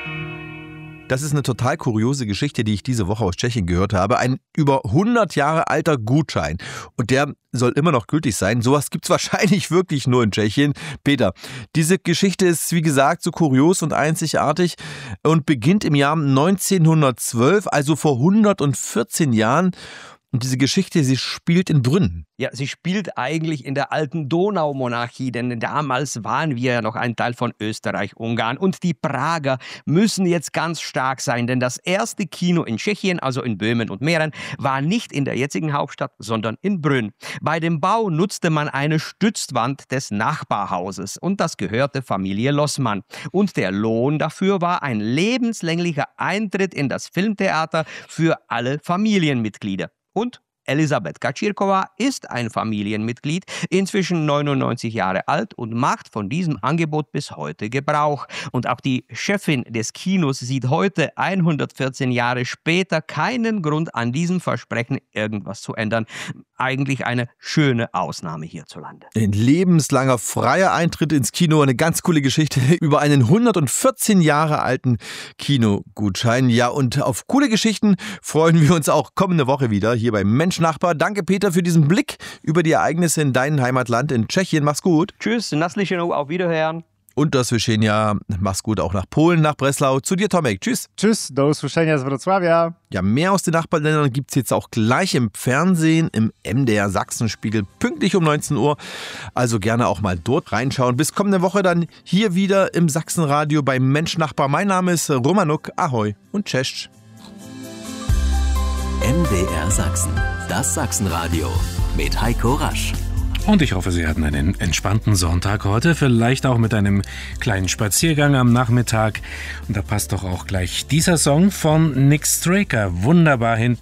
Das ist eine total kuriose Geschichte, die ich diese Woche aus Tschechien gehört habe. Ein über 100 Jahre alter Gutschein. Und der soll immer noch gültig sein. Sowas gibt es wahrscheinlich wirklich nur in Tschechien. Peter, diese Geschichte ist, wie gesagt, so kurios und einzigartig und beginnt im Jahr 1912, also vor 114 Jahren. Und diese Geschichte, sie spielt in Brünn. Ja, sie spielt eigentlich in der alten Donaumonarchie, denn damals waren wir ja noch ein Teil von Österreich-Ungarn. Und die Prager müssen jetzt ganz stark sein, denn das erste Kino in Tschechien, also in Böhmen und Mähren, war nicht in der jetzigen Hauptstadt, sondern in Brünn. Bei dem Bau nutzte man eine Stützwand des Nachbarhauses und das gehörte Familie Lossmann. Und der Lohn dafür war ein lebenslänglicher Eintritt in das Filmtheater für alle Familienmitglieder. Und Elisabeth Kaczírková ist ein Familienmitglied, inzwischen 99 Jahre alt und macht von diesem Angebot bis heute Gebrauch. Und auch die Chefin des Kinos sieht heute, 114 Jahre später, keinen Grund, an diesem Versprechen irgendwas zu ändern. Eigentlich eine schöne Ausnahme hierzulande. Ein lebenslanger freier Eintritt ins Kino, eine ganz coole Geschichte über einen 114 Jahre alten Kinogutschein. Ja, und auf coole Geschichten freuen wir uns auch kommende Woche wieder hier beim Mensch-Nachbar. Danke, Peter, für diesen Blick über die Ereignisse in deinem Heimatland in Tschechien. Mach's gut. Tschüss, naslyšenou, auf Wiederhören. Und do usłyszenia. Mach's gut auch nach Polen, nach Breslau. Zu dir, Tomek. Tschüss. Tschüss, do usłyszenia z Wrocławia. Ja, mehr aus den Nachbarländern gibt's jetzt auch gleich im Fernsehen, im MDR Sachsenspiegel, pünktlich um 19 Uhr. Also gerne auch mal dort reinschauen. Bis kommende Woche dann hier wieder im Sachsenradio beim Mensch-Nachbar. Mein Name ist Romanuk. Ahoi und Cześć. MDR Sachsen, das Sachsenradio mit Heiko Rasch. Und ich hoffe, Sie hatten einen entspannten Sonntag heute, vielleicht auch mit einem kleinen Spaziergang am Nachmittag. Und da passt doch auch gleich dieser Song von Nick Straker wunderbar hinten